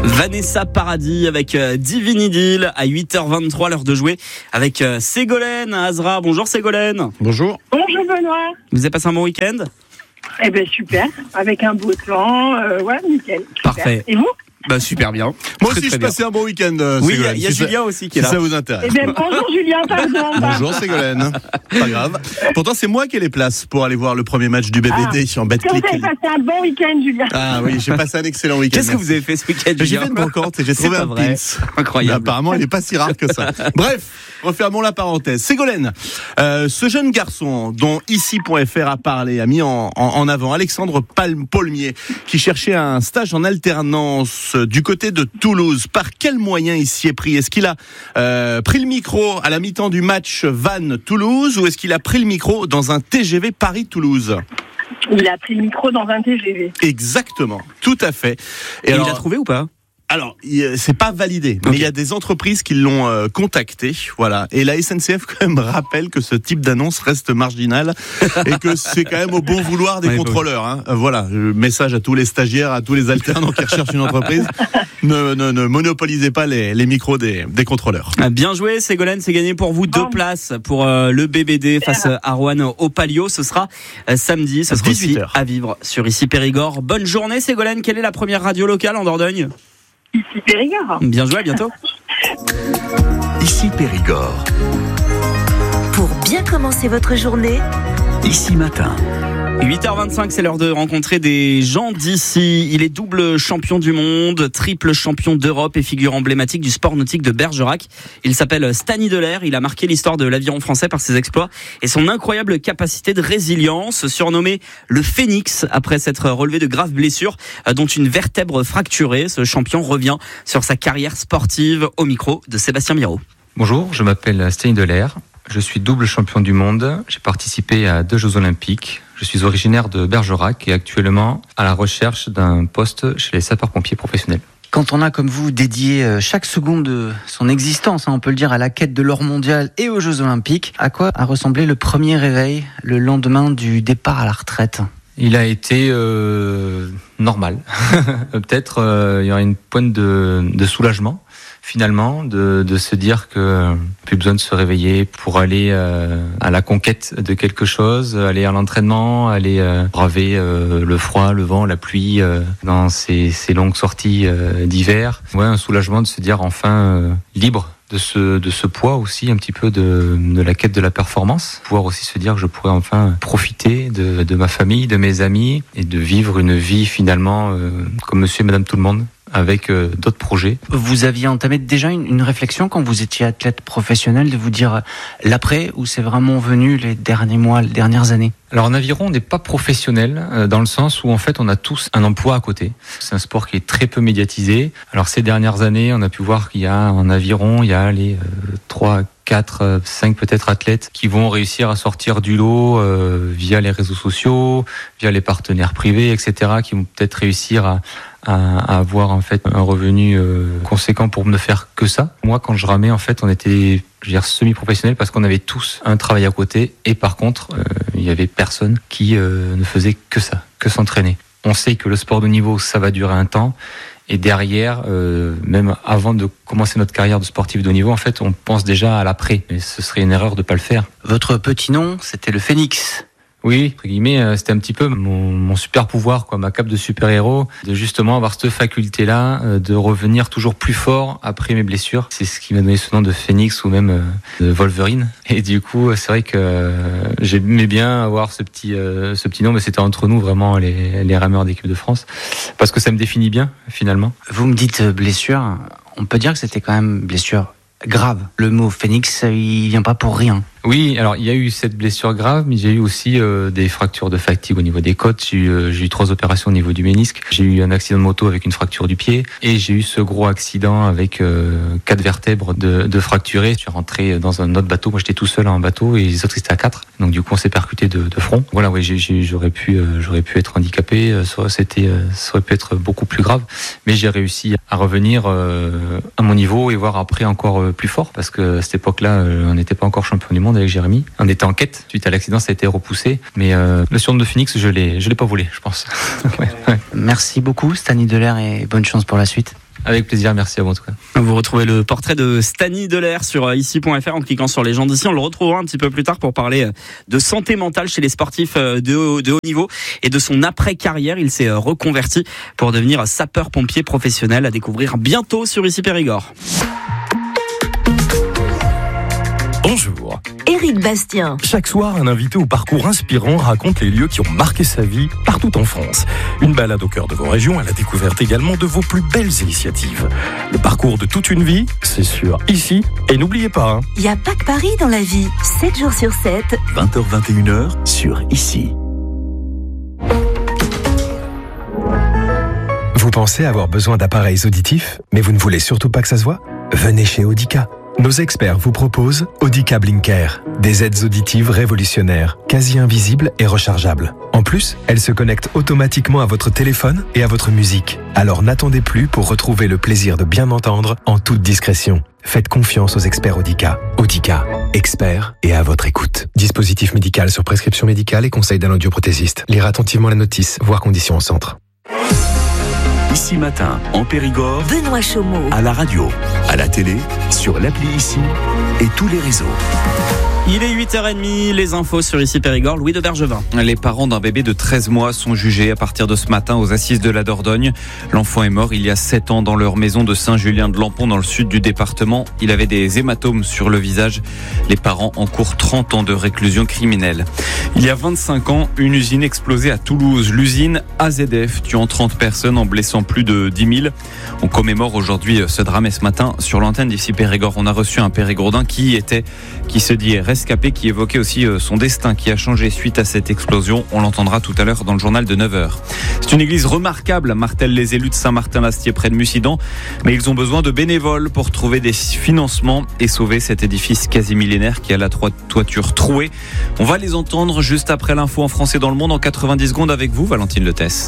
Vanessa Paradis avec Divine Idylle à 8h23, l'heure de jouer avec Ségolène à Azra. Bonjour Ségolène. Bonjour. Bonjour Benoît. Vous avez passé un bon week-end ? Eh bien super, avec un beau temps, ouais, nickel. Super. Parfait. Et vous ? Bah super bien. Moi Très, aussi, très je passais un bon week-end. Oui, Ségolène, il y a Julien aussi qui est si là. ça vous intéresse. Eh bien bonjour Julien, pardon. Bonjour Ségolène. Pas grave. Pourtant, c'est moi qui ai les places pour aller voir le premier match du BBD en Vous BetClick. avez passé un bon week-end Julien. Ah oui, j'ai passé un excellent week-end. Qu'est-ce que vous avez fait ce week-end, J'ai Julien ? fait une brocante et j'ai C'est trouvé pas un vrai. pins. Incroyable. Mais apparemment, il n'est pas si rare que ça. Bref, refermons la parenthèse. Ségolène, ce jeune garçon dont ici.fr a parlé, a mis en avant Alexandre Paulmier, qui cherchait un stage en alternance du côté de Toulouse. Par quel moyen il s'y est pris ? Est-ce qu'il a pris le micro à la mi-temps du match Vannes-Toulouse ou est-ce qu'il a pris le micro dans un TGV Paris-Toulouse ? Il a pris le micro dans un TGV. Exactement, tout à fait. Et il l'a trouvé ou pas ? Alors, c'est pas validé, mais il y a des entreprises qui l'ont contacté, voilà. Et la SNCF quand même rappelle que ce type d'annonce reste marginal et que c'est quand même au bon vouloir des contrôleurs. Hein. Voilà, message à tous les stagiaires, à tous les alternants qui recherchent une entreprise, ne monopolisez pas les micros des contrôleurs. Bien joué Ségolène, c'est gagné pour vous 2 places pour le BBD face à Rouen au Palio. Ce sera samedi, ce sera aussi 18h. à vivre sur Ici Périgord. Bonne journée Ségolène, quelle est la première radio locale en Dordogne ? Ici Périgord. Bien joué, à bientôt. Ici Périgord. Pour bien commencer votre journée, Ici Matin. 8h25, c'est l'heure de rencontrer des gens d'ici. Il est double champion du monde, triple champion d'Europe et figure emblématique du sport nautique de Bergerac. Il s'appelle Stani Delair. Il a marqué l'histoire de l'aviron français par ses exploits et son incroyable capacité de résilience, surnommé le Phénix après s'être relevé de graves blessures, dont une vertèbre fracturée. Ce champion revient sur sa carrière sportive au micro de Sébastien Miro. Bonjour, je m'appelle Stani Delair. Je suis double champion du monde. J'ai participé à 2 Jeux Olympiques. Je suis originaire de Bergerac et actuellement à la recherche d'un poste chez les sapeurs-pompiers professionnels. Quand on a, comme vous, dédié chaque seconde de son existence, on peut le dire, à la quête de l'or mondial et aux Jeux Olympiques, à quoi a ressemblé le premier réveil le lendemain du départ à la retraite ? Il a été normal. Peut-être il y aura une pointe de soulagement. Finalement, de se dire que plus besoin de se réveiller pour aller à la conquête de quelque chose, aller à l'entraînement, aller braver le froid, le vent, la pluie dans ces longues sorties d'hiver. Ouais, un soulagement de se dire enfin libre de ce poids aussi, un petit peu de la quête de la performance. Pouvoir aussi se dire que je pourrais enfin profiter de ma famille, de mes amis et de vivre une vie finalement comme monsieur et madame tout le monde, avec d'autres projets. Vous aviez entamé déjà une réflexion quand vous étiez athlète professionnel de vous dire l'après, ou c'est vraiment venu les derniers mois, les dernières années ? Alors en aviron, on n'est pas professionnel dans le sens où en fait on a tous un emploi à côté. C'est un sport qui est très peu médiatisé. Alors ces dernières années, on a pu voir qu'il y a en aviron, il y a les 3, 4, 5 peut-être athlètes qui vont réussir à sortir du lot via les réseaux sociaux, via les partenaires privés, etc., qui vont peut-être réussir à avoir en fait un revenu conséquent pour ne faire que ça. Moi, quand je ramais, en fait, on était, je veux dire, semi-professionnels parce qu'on avait tous un travail à côté et par contre, il y avait personne qui ne faisait que ça, que s'entraîner. On sait que le sport de haut niveau, ça va durer un temps. Et derrière, même avant de commencer notre carrière de sportif de haut niveau, en fait, on pense déjà à l'après. Et ce serait une erreur de pas le faire. Votre petit nom, c'était le Phénix. Oui, entre guillemets, c'était un petit peu mon super pouvoir, quoi, ma cape de super-héros, de justement avoir cette faculté-là de revenir toujours plus fort après mes blessures. C'est ce qui m'a donné ce nom de Phénix ou même de Wolverine. Et du coup, c'est vrai que j'aimais bien avoir ce petit nom, mais c'était entre nous vraiment les rameurs d'équipe de France, parce que ça me définit bien finalement. Vous me dites blessure, on peut dire que c'était quand même blessure grave. Le mot Phénix, il vient pas pour rien. Oui, alors il y a eu cette blessure grave, mais j'ai eu aussi des fractures de fatigue au niveau des côtes. J'ai eu 3 opérations au niveau du ménisque. J'ai eu un accident de moto avec une fracture du pied. Et j'ai eu ce gros accident avec 4 vertèbres de fracturées. Je suis rentré dans un autre bateau. Moi, j'étais tout seul en bateau et les autres, ils étaient à 4. Donc du coup, on s'est percuté de front. Voilà, oui, j'aurais pu être handicapé. Ça aurait pu être beaucoup plus grave. Mais j'ai réussi à revenir à mon niveau et voire après encore plus fort. Parce que à cette époque-là, on n'était pas encore champion du monde. Islande avec Jérémy. On était en quête suite à l'accident, ça a été repoussé. Mais le surnom de Phoenix, je l'ai pas volé, je pense. Ouais. Merci beaucoup, Stani Delair, et bonne chance pour la suite. Avec plaisir, merci à vous en tout cas. Vous retrouvez le portrait de Stani Delair sur ici.fr en cliquant sur les gens d'ici. On le retrouvera un petit peu plus tard pour parler de santé mentale chez les sportifs de haut niveau et de son après-carrière. Il s'est reconverti pour devenir sapeur-pompier professionnel, à découvrir bientôt sur Ici Périgord. Bonjour. Éric Bastien. Chaque soir, un invité au parcours inspirant raconte les lieux qui ont marqué sa vie partout en France. Une balade au cœur de vos régions à la découverte également de vos plus belles initiatives. Le parcours de toute une vie, c'est sur Ici. Et n'oubliez pas, Il n'y a pas que Paris dans la vie. 7 jours sur 7. 20h-21h sur Ici. Vous pensez avoir besoin d'appareils auditifs, mais vous ne voulez surtout pas que ça se voit ? Venez chez Audica. Nos experts vous proposent Audica Blinker, des aides auditives révolutionnaires, quasi invisibles et rechargeables. En plus, elles se connectent automatiquement à votre téléphone et à votre musique. Alors n'attendez plus pour retrouver le plaisir de bien entendre en toute discrétion. Faites confiance aux experts Audica. Audica, experts et à votre écoute. Dispositif médical sur prescription médicale et conseil d'un audioprothésiste. Lire attentivement la notice, voir conditions au centre. Ici Matin, en Périgord, Benoît Chaumeau. à la radio, à la télé, sur l'appli Ici et tous les réseaux. Il est 8h30, les infos sur Ici Périgord, Louis de Bergevin. Les parents d'un bébé de 13 mois sont jugés à partir de ce matin aux assises de la Dordogne. L'enfant est mort il y a 7 ans dans leur maison de Saint-Julien-de-Lampont dans le sud du département. Il avait des hématomes sur le visage. Les parents encourent 30 ans de réclusion criminelle. Il y a 25 ans, une usine explosait à Toulouse. L'usine AZF tuant 30 personnes en blessant plus de 10 000. On commémore aujourd'hui ce drame et ce matin sur l'antenne d'Ici Périgord. On a reçu un périgourdin qui se dit rescapé, qui évoquait aussi son destin qui a changé suite à cette explosion. On l'entendra tout à l'heure dans le journal de 9h. C'est une église remarquable, martèlent les élus de Saint-Martin-l'Astier près de Mussidan, mais ils ont besoin de bénévoles pour trouver des financements et sauver cet édifice quasi millénaire qui a la toiture trouée. On va les entendre juste après l'info en français dans le monde en 90 secondes avec vous, Valentine Letès.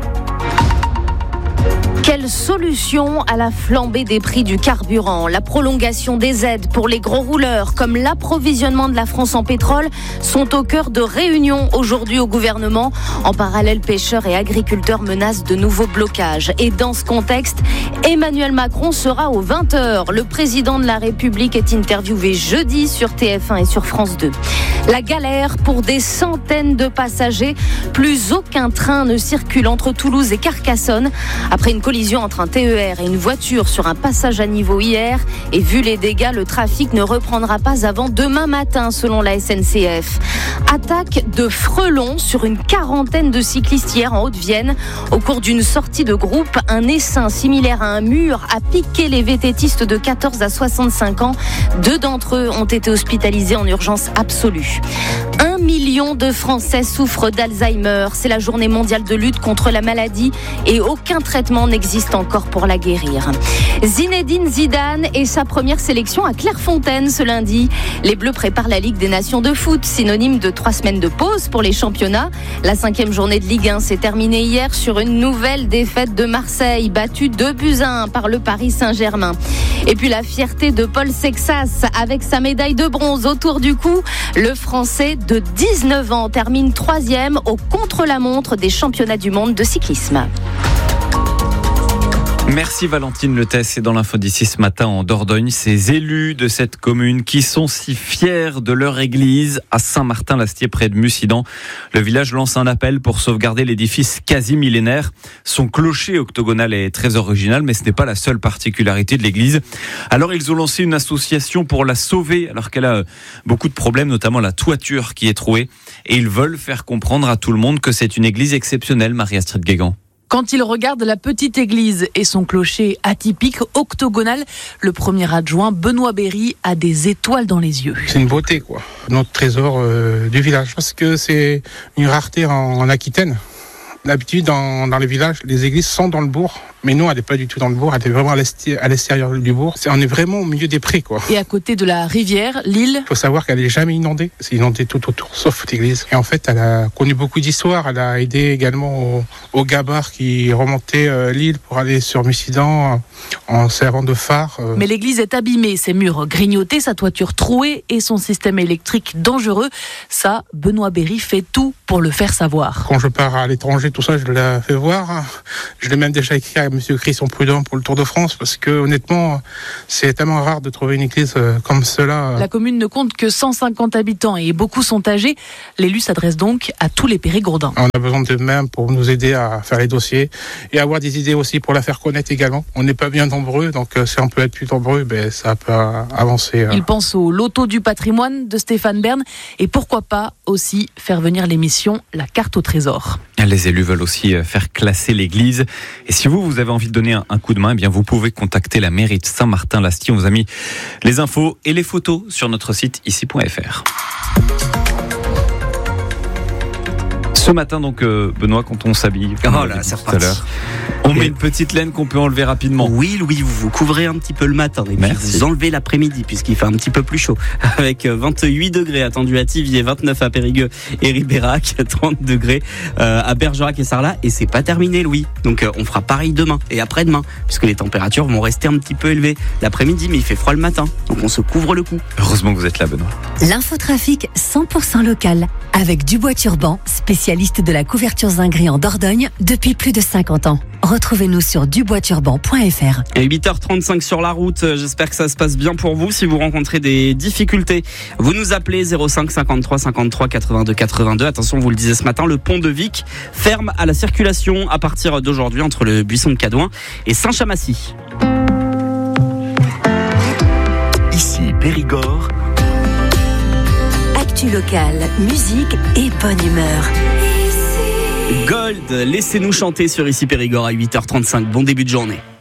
Quelle solution à la flambée des prix du carburant ? La prolongation des aides pour les gros rouleurs, comme l'approvisionnement de la France en pétrole, sont au cœur de réunions aujourd'hui au gouvernement. En parallèle, pêcheurs et agriculteurs menacent de nouveaux blocages. Et dans ce contexte, Emmanuel Macron sera aux 20h. Le président de la République est interviewé jeudi sur TF1 et sur France 2. La galère pour des centaines de passagers. Plus aucun train ne circule entre Toulouse et Carcassonne. Après une collision entre un TER et une voiture sur un passage à niveau hier. Et vu les dégâts, le trafic ne reprendra pas avant demain matin, selon la SNCF. Attaque de frelons sur une quarantaine de cyclistes hier en Haute-Vienne. Au cours d'une sortie de groupe, un essaim similaire à un mur a piqué les vététistes de 14 à 65 ans. 2 d'entre eux ont été hospitalisés en urgence absolue. 1 million de Français souffrent d'Alzheimer. C'est la journée mondiale de lutte contre la maladie et aucun traitement n'existe encore pour la guérir. Zinedine Zidane et sa première sélection à Clairefontaine ce lundi. Les Bleus préparent la Ligue des Nations de foot, synonyme de 3 semaines de pause pour les championnats. La 5e journée de Ligue 1 s'est terminée hier sur une nouvelle défaite de Marseille, battue 2-1 par le Paris Saint-Germain. Et puis la fierté de Paul Sexas avec sa médaille de bronze autour du cou. Le Français de 19 ans termine 3e au contre-la-montre des championnats du monde de cyclisme. Merci Valentine Letès. Et dans l'info d'ici ce matin en Dordogne, ces élus de cette commune qui sont si fiers de leur église à Saint-Martin-l'Astier près de Mussidan. Le village lance un appel pour sauvegarder l'édifice quasi millénaire. Son clocher octogonal est très original, mais ce n'est pas la seule particularité de l'église. Alors ils ont lancé une association pour la sauver alors qu'elle a beaucoup de problèmes, notamment la toiture qui est trouée. Et ils veulent faire comprendre à tout le monde que c'est une église exceptionnelle, Marie-Astrid Guégan. Quand il regarde la petite église et son clocher atypique, octogonal, le premier adjoint, Benoît Berry, a des étoiles dans les yeux. C'est une beauté, quoi. Notre trésor du village. Parce que c'est une rareté en Aquitaine. D'habitude, dans les villages, les églises sont dans le bourg. Mais nous, elle n'est pas du tout dans le bourg, elle est vraiment à l'extérieur du bourg. On est vraiment au milieu des prés, quoi. Et à côté de la rivière, l'île. Il faut savoir qu'elle n'est jamais inondée. C'est inondé tout autour, sauf l'église. Et en fait, elle a connu beaucoup d'histoires. Elle a aidé également aux gabarres qui remontaient l'île pour aller sur Mussidan en servant de phare. Mais l'église est abîmée, ses murs grignotés, sa toiture trouée et son système électrique dangereux. Ça, Benoît Berry fait tout pour le faire savoir. Quand je pars à l'étranger, tout ça, je l'ai fait voir. Je l'ai même déjà écrit à Monsieur Christian Prudent pour le Tour de France, parce que honnêtement, c'est tellement rare de trouver une église comme cela. La commune ne compte que 150 habitants et beaucoup sont âgés. L'élu s'adresse donc à tous les périgourdins. On a besoin d'eux-mêmes pour nous aider à faire les dossiers et avoir des idées aussi pour la faire connaître également. On n'est pas bien nombreux, donc si on peut être plus nombreux, ça peut avancer. Il pense au loto du patrimoine de Stéphane Bern et pourquoi pas aussi faire venir l'émission La Carte au Trésor. Les élus veulent aussi faire classer l'église. Et si vous avez envie de donner un coup de main, eh bien vous pouvez contacter la mairie de Saint-Martin-l'Astie. On vous a mis les infos et les photos sur notre site ici.fr. Ce matin, donc, Benoît, quand on s'habille, c'est reparti. On met une petite laine qu'on peut enlever rapidement. Oui, Louis, vous vous couvrez un petit peu le matin et puis vous enlevez l'après-midi puisqu'il fait un petit peu plus chaud. Avec 28 degrés attendus à Thiviers, 29 à Périgueux et Ribérac, 30 degrés à Bergerac et Sarlat. Et c'est pas terminé, Louis. Donc on fera pareil demain et après-demain puisque les températures vont rester un petit peu élevées l'après-midi, mais il fait froid le matin. Donc on se couvre le cou. Heureusement que vous êtes là, Benoît. L'infotrafic 100% local avec Dubois Turban, spécialiste de la couverture zingrée en Dordogne depuis plus de 50 ans. Retrouvez-nous sur duboisturban.fr. Et 8h35 sur la route, j'espère que ça se passe bien pour vous. Si vous rencontrez des difficultés, vous nous appelez 05 53 53 82 82. Attention, vous le disiez ce matin, le pont de Vic ferme à la circulation à partir d'aujourd'hui entre le Buisson de Cadouin et Saint-Chamassy. Ici Périgord. Actu local, musique et bonne humeur. Gold, laissez-nous chanter sur Ici Périgord à 8h35. Bon début de journée.